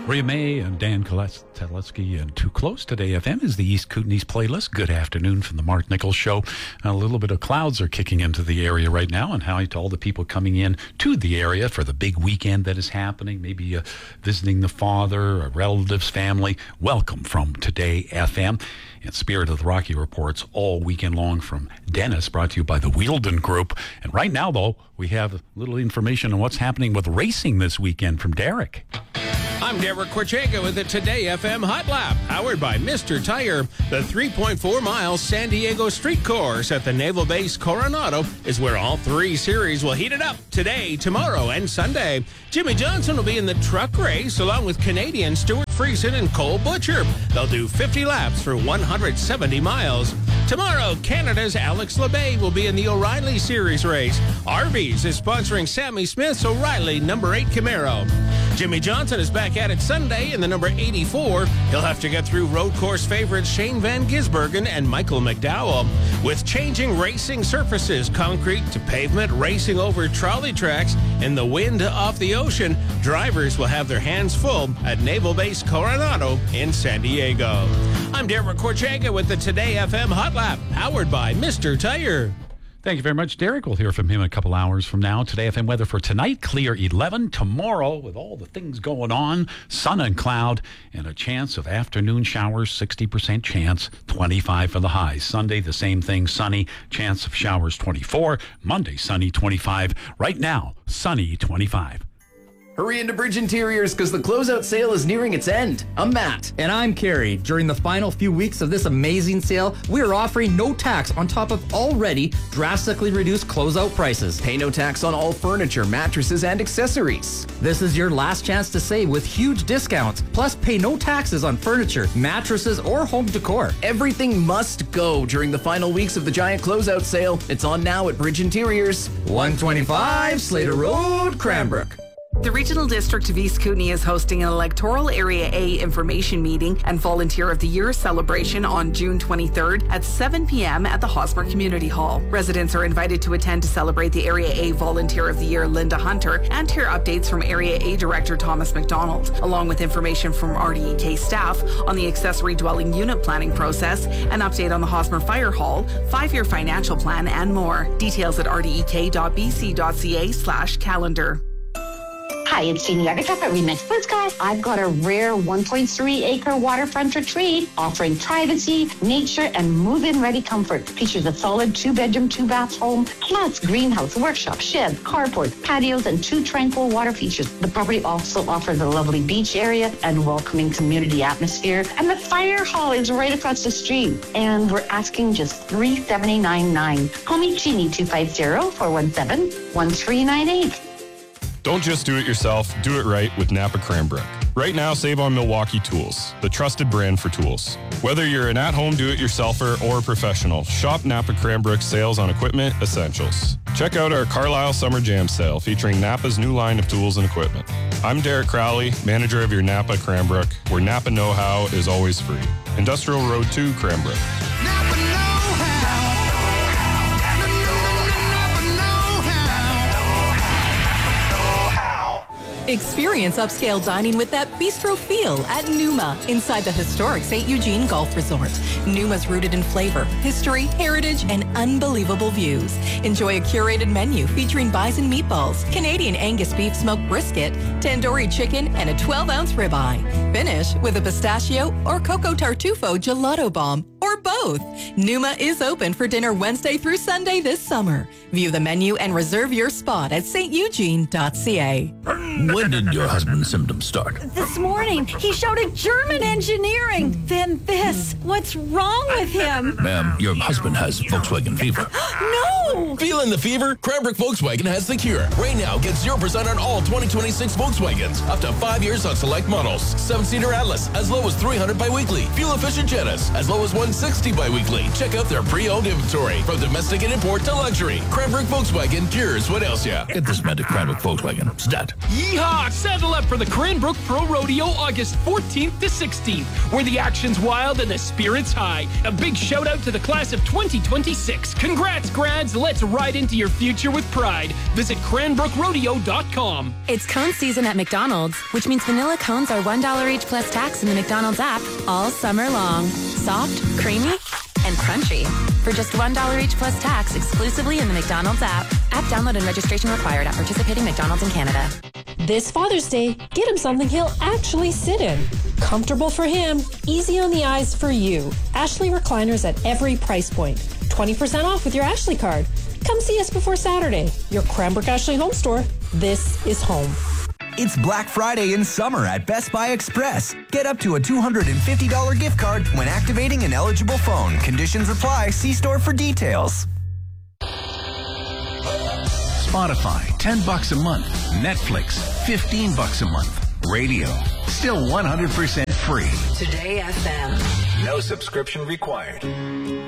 Ria May and Dan Teletsky and Too Close Today FM is the East Kootenays playlist. Good afternoon from the Mark Nichols Show. A little bit of clouds are kicking into the area right now, and hi to all the people coming in to the area for the big weekend that is happening, maybe visiting the father, a relative's family. Welcome from Today FM. And Spirit of the Rocky reports all weekend long from Dennis, brought to you by the Wheeldon Group. And right now, though, we have a little information on what's happening with racing this weekend from Derek. I'm Derek Corchega with the Today FM Hot Lap, powered by Mr. Tire. The 3.4-mile San Diego Street Course at the Naval Base Coronado is where all three series will heat it up today, tomorrow, and Sunday. Jimmy Johnson will be in the truck race along with Canadian Stuart Friesen and Cole Butcher. They'll do 50 laps for 170 miles. Tomorrow, Canada's Alex Labay will be in the O'Reilly Series race. Arby's is sponsoring Sammy Smith's O'Reilly number 8 Camaro. Jimmy Johnson is back at it Sunday in the number 84. He'll have to get through road course favorites Shane Van Gisbergen and Michael McDowell. With changing racing surfaces, concrete to pavement, racing over trolley tracks, and the wind off the ocean, drivers will have their hands full at Naval Base Coronado in San Diego. I'm Derek Corchega with the Today FM Hot Lap, powered by Mr. Tire. Thank you very much, Derek. We'll hear from him a couple hours from now. Today FM weather for tonight, clear 11. Tomorrow, with all the things going on, sun and cloud, and a chance of afternoon showers, 60% chance, 25 for the highs. Sunday, the same thing, sunny, chance of showers, 24. Monday, sunny, 25. Right now, sunny, 25. Hurry into Bridge Interiors because the closeout sale is nearing its end. I'm Matt. And I'm Carrie. During the final few weeks of this amazing sale, we are offering no tax on top of already drastically reduced closeout prices. Pay no tax on all furniture, mattresses, and accessories. This is your last chance to save with huge discounts. Plus, pay no taxes on furniture, mattresses, or home decor. Everything must go during the final weeks of the giant closeout sale. It's on now at Bridge Interiors. 125 Slater Road, Cranbrook. The Regional District of East Kootenay is hosting an Electoral Area A information meeting and Volunteer of the Year celebration on June 23rd at 7 p.m. at the Hosmer Community Hall. Residents are invited to attend to celebrate the Area A Volunteer of the Year, Linda Hunter, and hear updates from Area A Director Thomas McDonald, along with information from RDEK staff on the accessory dwelling unit planning process, an update on the Hosmer Fire Hall, 5-year financial plan, and more. Details at rdek.bc.ca/calendar. Hi, it's Jeannie Agatha at Remix Podcast. I've got a rare 1.3-acre waterfront retreat offering privacy, nature, and move-in ready comfort. Features a solid 2-bedroom, 2-bath home, plus greenhouse, workshop, shed, carport, patios, and 2 tranquil water features. The property also offers a lovely beach area and welcoming community atmosphere. And the fire hall is right across the street. And we're asking just $379.9. Call me Jeannie 250-417-1398. Don't just do it yourself, do it right with Napa Cranbrook. Right now, save on Milwaukee Tools, the trusted brand for tools. Whether you're an at-home do-it-yourselfer or a professional, shop Napa Cranbrook's sales on equipment essentials. Check out our Carlisle Summer Jam sale featuring Napa's new line of tools and equipment. I'm Derek Crowley, manager of your Napa Cranbrook, where Napa know-how is always free. Industrial Road 2, Cranbrook. Napa know-how. Experience upscale dining with that bistro feel at Numa inside the historic St. Eugene Golf Resort. Numa's rooted in flavor, history, heritage, and unbelievable views. Enjoy a curated menu featuring bison meatballs, Canadian Angus beef smoked brisket, tandoori chicken, and a 12-ounce ribeye. Finish with a pistachio or coco tartufo gelato bomb, or both. Numa is open for dinner Wednesday through Sunday this summer. View the menu and reserve your spot at steugene.ca. When did your husband's symptoms start? This morning. He shouted German engineering. Then this. What's wrong with him? Ma'am, your husband has Volkswagen fever. No! Feeling the fever? Cranbrook Volkswagen has the cure. Right now, get 0% on all 2026 Volkswagens. Up to 5 years on select models. 7-seater Atlas, as low as $300 bi-weekly. Fuel-efficient Jettas, as low as $160 $160 bi-weekly. Check out their pre-owned inventory. From domestic and import to luxury. Cranbrook Volkswagen, here's what else ya? Get this man to Cranbrook Volkswagen. Stat. Yeehaw! Saddle up for the Cranbrook Pro Rodeo August 14th to 16th, where the action's wild and the spirit's high. A big shout out to the class of 2026. Congrats, grads. Let's ride into your future with pride. Visit cranbrookrodeo.com. It's cone season at McDonald's, which means vanilla cones are $1 each plus tax in the McDonald's app all summer long. Soft, creamy, and crunchy. For just $1 each plus tax exclusively in the McDonald's app. App download and registration required at participating McDonald's in Canada. This Father's Day, get him something he'll actually sit in. Comfortable for him, easy on the eyes for you. Ashley recliners at every price point. 20% off with your Ashley card. Come see us before Saturday. Your Cranbrook Ashley home store. This is home. It's Black Friday in summer at Best Buy Express. Get up to a $250 gift card when activating an eligible phone. Conditions apply. See store for details. Spotify, $10 a month. Netflix, $15 a month. Radio, still 100% free. Today FM. No subscription required.